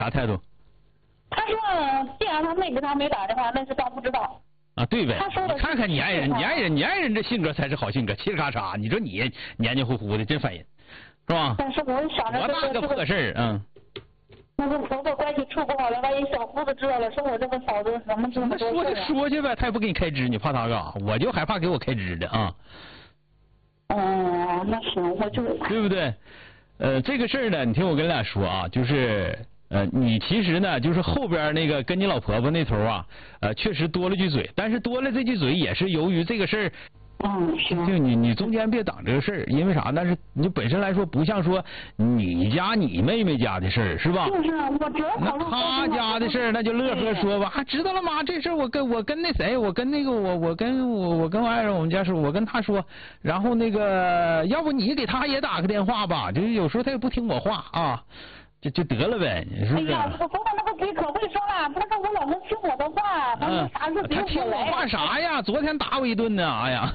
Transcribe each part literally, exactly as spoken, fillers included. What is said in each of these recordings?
啥态度？ 他说，既然他没给他没打电话，那是当不知道。 啊，对呗。 他说的你看看你爱人，你爱人，你爱人这性格才是好性格，嘁哩咔嚓。你说你黏黏糊糊的，真烦人，是吧？ 但是我想着多大个破事儿，嗯。 那个婆婆关系处不好了，万一小姑子知道了，说我这个嫂子怎么这么多事说就说去呗，他也不给你开支，你怕他干啥？我就害怕给我开支的啊。 嗯，那行，我就对不对？呃，这个事儿呢，你听我跟你俩说啊，就是呃，你其实呢，就是后边那个跟你老婆婆那头啊，呃，确实多了句嘴，但是多了这句嘴也是由于这个事儿。 嗯，行。 就你你中间别挡这个事儿，因为啥？但是你本身来说不像说你家你妹妹家的事儿，是吧？ 就是我只要那他家的事儿，那就乐呵说吧。啊，知道了妈，这事儿我跟我跟那谁，我跟那个我我跟我我跟我爱人我们家说，我跟他说，然后那个要不你给他也打个电话吧，就是有时候他也不听我话啊。就就得了呗，是不是？ 哎呀，我昨天那个嘴可会说了，他说我老公听我的话，他说啥事他听我话啥呀？昨天打我一顿呢，哎呀。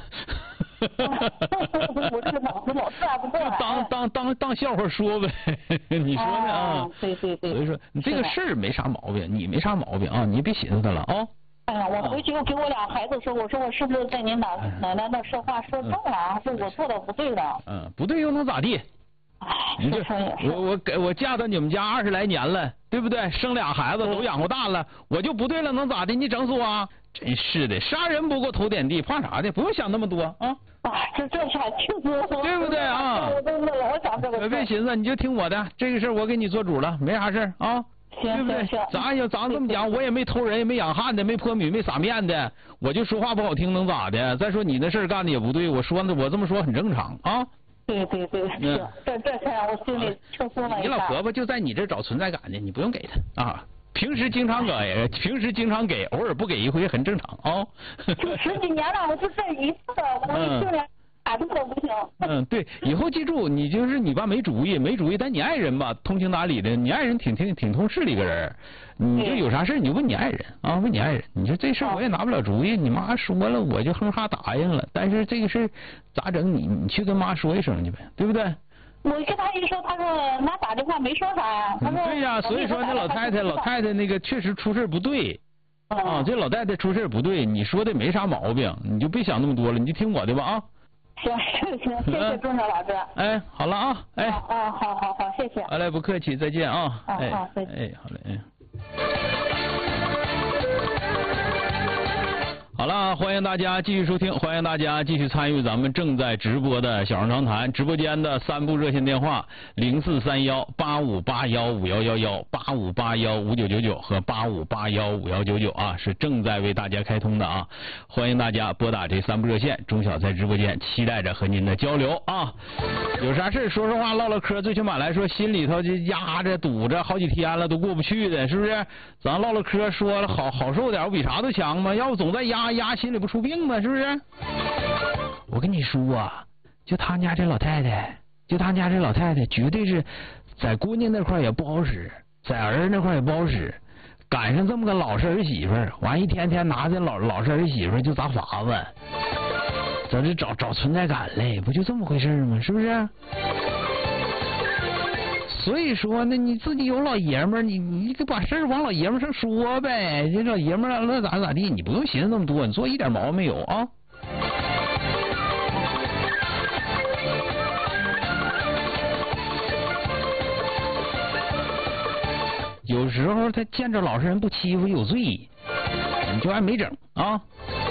我这个脑子老转不过来。 当当当当笑话说呗，你说呢啊？ 对对对。 所以说你这个事儿没啥毛病，你没啥毛病啊，你别寻思他了啊。 哎呀，我回去又给我俩孩子说，我说我是不是在您奶奶奶那说话说重了，还是我做的不对的？ 嗯，不对又能咋地？你就我我给我嫁到你们家二十来年了，对不对？生俩孩子都养活大了，我就不对了，能咋的？你整死我啊！真是的，杀人不过头点地，怕啥的？不用想那么多啊！ 啊，这这才轻松， 对不对啊？ 我都老想这个。 别寻思，你就听我的，这个事儿我给你做主了，没啥事儿啊。对不对？咱要咱这么讲，我也没偷人，也没养汉的，没泼米，没撒面的，我就说话不好听，能咋的？再说你那事儿干的也不对，我说呢，我这么说很正常啊。 对对对，是，这这才让我心里轻松了一下。 你老婆婆就在你这找存在感的，你不用给她啊。平时经常给，平时经常给，偶尔不给一回很正常啊。 就十几年了，我就这一次，我就连打都不行。 嗯，对，以后记住，你就是你吧，没主意，没主意，但你爱人吧，通情达理的，你爱人挺挺挺通事的一个人，你就有啥事你就问你爱人啊，问你爱人，你说这事我也拿不了主意，你妈说了我就哼哈答应了，但是这个事咋整？你你去跟妈说一声去呗，对不对？ 我跟他一说，他说妈打电话没说啥呀。他说对呀，所以说那老太太老太太那个确实出事不对啊，这老太太出事不对，你说的没啥毛病，你就别想那么多了，你就听我的吧啊。 行行行，谢谢钟晓老师。 哎，好了啊，哎。 啊，好好好，谢谢。 好嘞，不客气，再见啊。 哎，好，再见。 哎，好嘞，哎。好了，欢迎大家继续收听，欢迎大家继续参与咱们正在直播的小人长谈直播间的三部热线电话零四三幺八五八幺五幺幺幺八五八幺五九九九和八五八幺五幺九九啊，是正在为大家开通的啊，欢迎大家拨打这三部热线，钟晓在直播间期待着和您的交流啊，有啥事说说话唠唠嗑，最起码来说心里头就压着堵着好几天了都过不去的，是不是？咱唠唠嗑说了好好受点，我比啥都强嘛，要不总在压压心里不出病吗？是不是？我跟你说啊，就他家这老太太，就他家这老太太，绝对是在姑娘那块也不好使，在儿那块也不好使，赶上这么个老实儿媳妇儿，完一天天拿着老老实儿媳妇儿就砸法子，在这找找存在感嘞，不就这么回事吗？是不是？所以说呢，你自己有老爷们儿，你你就把事儿往老爷们儿上说呗。这老爷们儿乐咋咋地，你不用寻思那么多，你做一点毛病没有啊？有时候他见着老实人不欺负有罪，你就爱没整啊。